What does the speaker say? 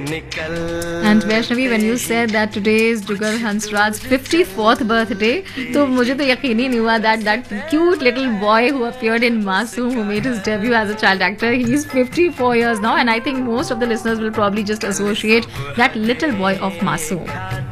And Vaishnavi, when you said that today is Jugal Hansraj's 54th birthday, तो मुझे तो यकीन ही नहीं हुआ that cute little boy who appeared in Masoom, who made his debut as a child actor, he's 54 years now, and I think most of the listeners will probably just associate that little boy of Masoom.